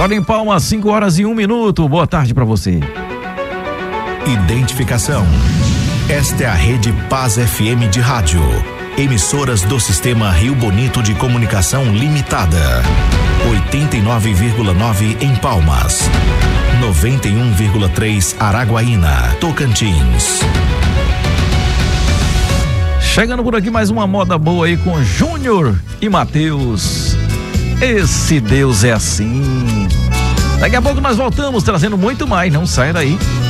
Agora em Palmas, 5h01. Boa tarde para você. Identificação. Esta é a Rede Paz FM de rádio. Emissoras do Sistema Rio Bonito de Comunicação Limitada. 89,9 em Palmas. 91,3 Araguaína, Tocantins. Chegando por aqui mais uma moda boa aí com Júnior e Matheus. Esse Deus é assim. Daqui a pouco nós voltamos trazendo muito mais, não sai daí.